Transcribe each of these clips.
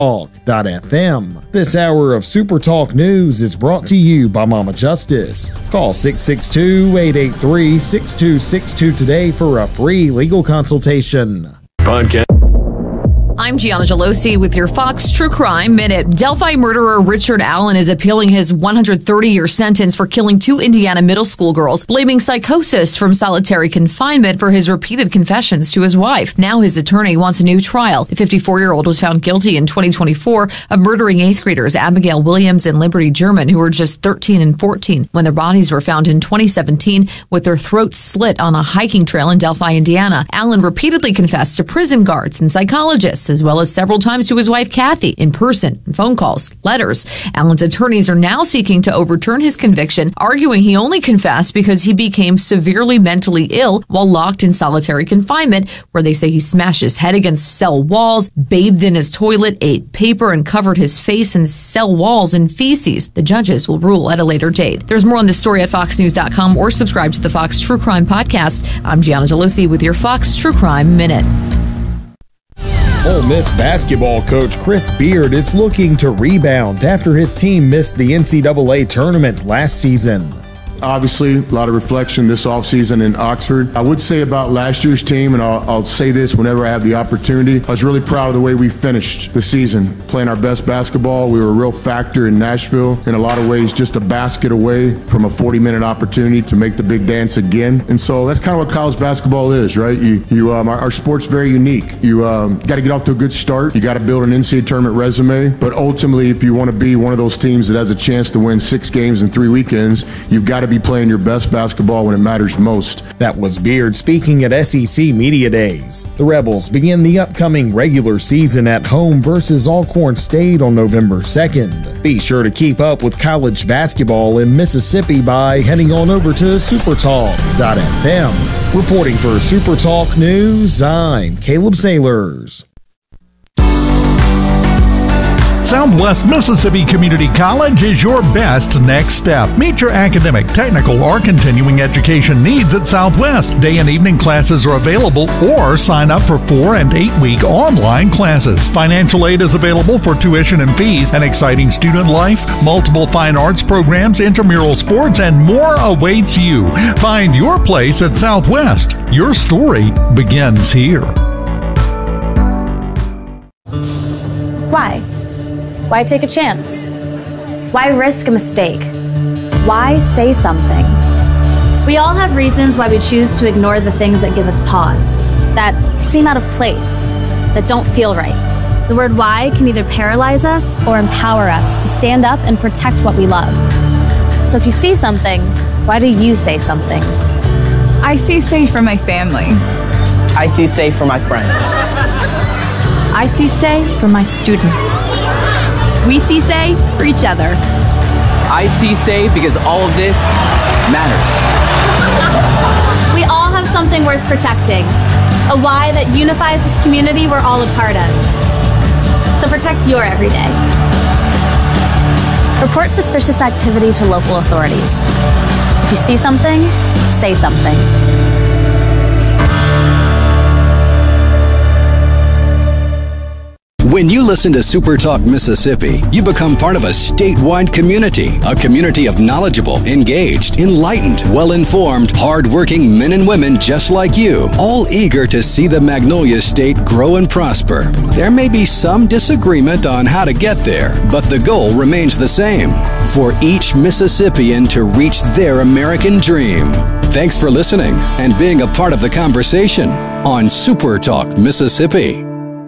Talk.fm. This hour of Super Talk News is brought to you by Mama Justice. Call 662-883-6262 today for a free legal consultation. Podcast. I'm Gianna Gelosi with your Fox True Crime Minute. Delphi murderer Richard Allen is appealing his 130-year sentence for killing 2 Indiana middle school girls, blaming psychosis from solitary confinement for his repeated confessions to his wife. Now his attorney wants a new trial. The 54-year-old was found guilty in 2024 of murdering 8th graders Abigail Williams and Liberty German, who were just 13 and 14, when their bodies were found in 2017 with their throats slit on a hiking trail in Delphi, Indiana. Allen repeatedly confessed to prison guards and psychologists, as well as several times to his wife Kathy, in person, phone calls, letters. Allen's attorneys are now seeking to overturn his conviction, arguing he only confessed because he became severely mentally ill while locked in solitary confinement, where they say he smashed his head against cell walls, bathed in his toilet, ate paper, and covered his face and cell walls in feces. The judges will rule at a later date. There's more on this story at foxnews.com or subscribe to the Fox True Crime Podcast. I'm Gianna Gelosi with your Fox True Crime Minute. Ole Miss basketball coach Chris Beard is looking to rebound after his team missed the NCAA tournament last season. Obviously, a lot of reflection this offseason in Oxford. I would say about last year's team, and I'll say this whenever I have the opportunity, I was really proud of the way we finished the season, playing our best basketball. We were a real factor in Nashville. In a lot of ways, just a basket away from a 40-minute opportunity to make the big dance again. And so that's kind of what college basketball is, right? Our sport's very unique. You got to get off to a good start. You got to build an NCAA tournament resume. But ultimately, if you want to be one of those teams that has a chance to win 6 games in 3 weekends, you've got to be playing your best basketball when it matters most. That was Beard speaking at SEC Media Days. The Rebels begin the upcoming regular season at home versus Alcorn State on November 2nd. Be sure to keep up with college basketball in Mississippi by heading on over to supertalk.fm. Reporting for Super Talk News, I'm Caleb Sailors. Southwest Mississippi Community College is your best next step. Meet your academic, technical, or continuing education needs at Southwest. Day and evening classes are available, or sign up for 4- and 8-week online classes. Financial aid is available for tuition and fees, an exciting student life, multiple fine arts programs, intramural sports, and more awaits you. Find your place at Southwest. Your story begins here. Why? Why take a chance? Why risk a mistake? Why say something? We all have reasons why we choose to ignore the things that give us pause, that seem out of place, that don't feel right. The word why can either paralyze us or empower us to stand up and protect what we love. So if you see something, why do you say something? I see safe for my family. I see safe for my friends. I see say for my students. We see say for each other. I see say because all of this matters. We all have something worth protecting, a why that unifies this community we're all a part of. So protect your everyday. Report suspicious activity to local authorities. If you see something, say something. When you listen to Super Talk Mississippi, you become part of a statewide community, a community of knowledgeable, engaged, enlightened, well-informed, hard-working men and women just like you, all eager to see the Magnolia State grow and prosper. There may be some disagreement on how to get there, but the goal remains the same, for each Mississippian to reach their American dream. Thanks for listening and being a part of the conversation on Super Talk Mississippi.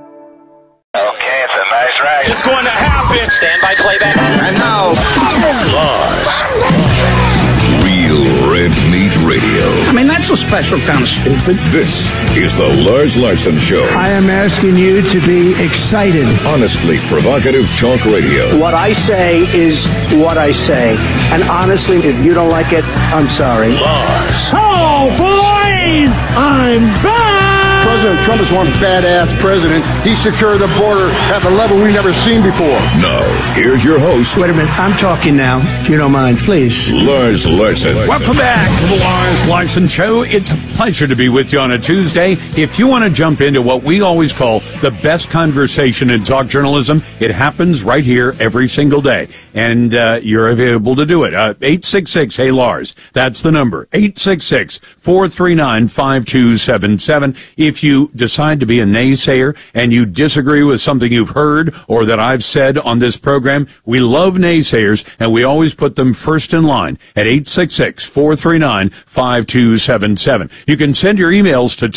It's going to happen. Stand by playback. And now, live. Real Red Meat Radio. I mean, that's a special kind of stupid. This is the Lars Larson Show. I am asking you to be excited. Honestly provocative talk radio. What I say is what I say. And honestly, if you don't like it, I'm sorry. Lars. Oh, boys! I'm back! President Trump is one badass president. He secured the border at the level we've never seen before. Now, here's your host. Wait a minute, I'm talking now, if you don't mind, please. Lars Larson. Welcome back to the Lars Larson Show. It's a pleasure to be with you on a Tuesday. If you want to jump into what we always call the best conversation in talk journalism, it happens right here every single day. And you're able to do it. 866-HEY-LARS. That's the number. 866-439-5277. If you decide to be a naysayer and you disagree with something you've heard or that I've said on this program, we love naysayers, and we always put them first in line at 866-439-5277. You can send your emails to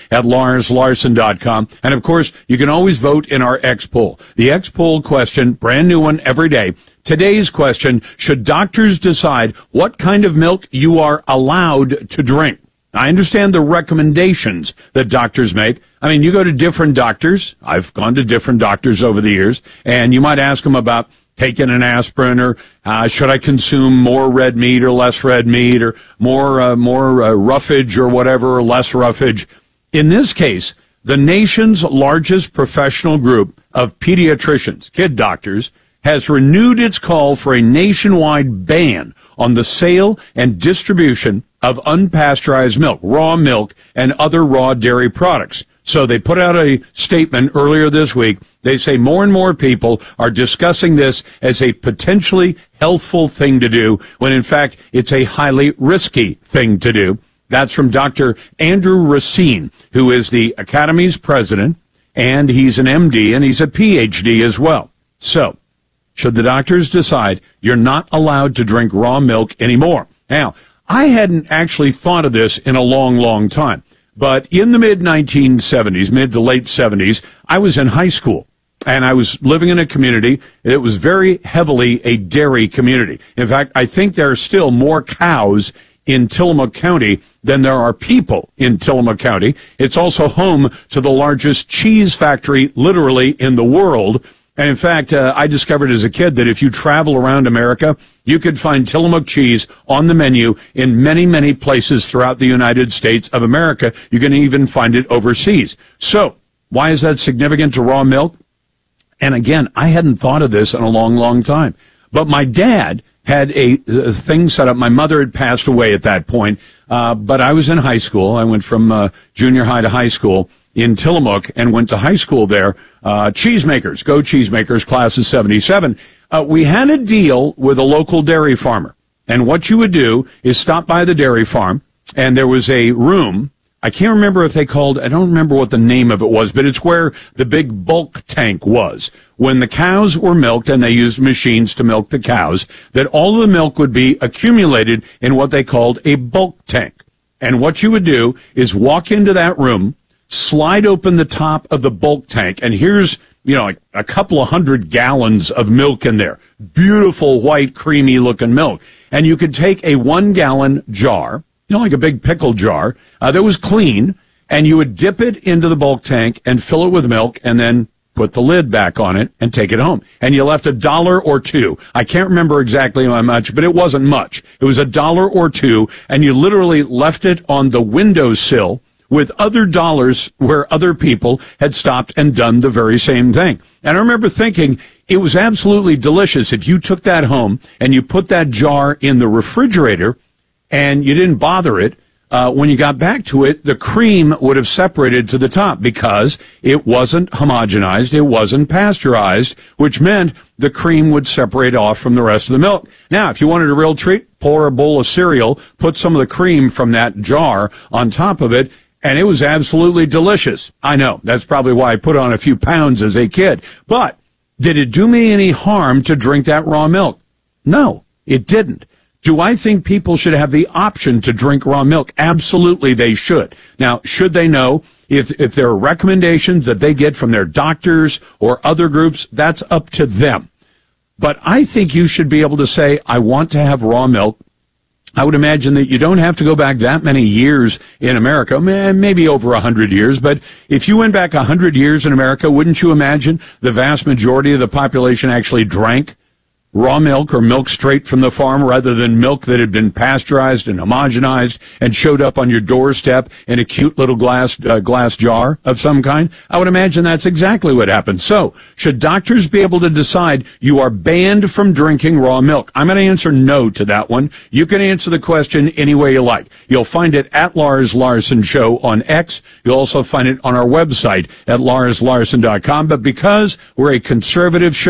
talk@LarsLarson.com. And, of course, you can always vote in our X poll. The X poll question, brand new one every day. Today's question, should doctors decide what kind of milk you are allowed to drink? I understand the recommendations that doctors make. I mean, you go to different doctors. I've gone to different doctors over the years, and you might ask them about taking an aspirin, or should I consume more red meat or less red meat, or more roughage or whatever, or less roughage. In this case, the nation's largest professional group of pediatricians, kid doctors, has renewed its call for a nationwide ban on the sale and distribution of unpasteurized milk, raw milk, and other raw dairy products. So they put out a statement earlier this week. They say more and more people are discussing this as a potentially healthful thing to do, when in fact it's a highly risky thing to do. That's from Dr. Andrew Racine, who is the Academy's president, and he's an MD, and he's a PhD as well. So, should the doctors decide you're not allowed to drink raw milk anymore? Now, I hadn't actually thought of this in a long, long time. But in the mid-1970s, mid to late 70s, I was in high school, and I was living in a community that was very heavily a dairy community. In fact, I think there are still more cows in Tillamook County than there are people in Tillamook County. It's also home to the largest cheese factory literally in the world. And in fact, I discovered as a kid that if you travel around America, you could find Tillamook cheese on the menu in many, many places throughout the United States of America. You can even find it overseas. So, why is that significant to raw milk? And again, I hadn't thought of this in a long, long time. But my dad had a thing set up. My mother had passed away at that point, but I was in high school. I went from junior high to high school in Tillamook and went to high school there. Cheesemakers, go Cheesemakers, class of 77. We had a deal with a local dairy farmer. And what you would do is stop by the dairy farm, and there was a room. I can't remember if they called, I don't remember what the name of it was, but it's where the big bulk tank was. When the cows were milked, and they used machines to milk the cows, that all of the milk would be accumulated in what they called a bulk tank. And what you would do is walk into that room, slide open the top of the bulk tank, and here's, like a couple of 100 gallons of milk in there. Beautiful, white, creamy looking milk. And you could take a 1-gallon jar, like a big pickle jar, that was clean, and you would dip it into the bulk tank and fill it with milk, and then put the lid back on it and take it home. And you left $1 or $2. I can't remember exactly how much, but it wasn't much. It was $1 or $2, and you literally left it on the windowsill with other dollars where other people had stopped and done the very same thing. And I remember thinking it was absolutely delicious if you took that home and you put that jar in the refrigerator and you didn't bother it. When you got back to it, the cream would have separated to the top because it wasn't homogenized, it wasn't pasteurized, which meant the cream would separate off from the rest of the milk. Now, if you wanted a real treat, pour a bowl of cereal, put some of the cream from that jar on top of it, and it was absolutely delicious. I know, that's probably why I put on a few pounds as a kid. But did it do me any harm to drink that raw milk? No, it didn't. Do I think people should have the option to drink raw milk? Absolutely, they should. Now, should they know if there are recommendations that they get from their doctors or other groups? That's up to them. But I think you should be able to say, I want to have raw milk. I would imagine that you don't have to go back that many years in America, maybe over 100 years, but if you went back 100 years in America, wouldn't you imagine the vast majority of the population actually drank raw milk or milk straight from the farm rather than milk that had been pasteurized and homogenized and showed up on your doorstep in a cute little glass jar of some kind? I would imagine that's exactly what happened. So, should doctors be able to decide you are banned from drinking raw milk? I'm going to answer no to that one. You can answer the question any way you like. You'll find it at Lars Larson Show on X. You'll also find it on our website at larslarson.com. But because we're a conservative show,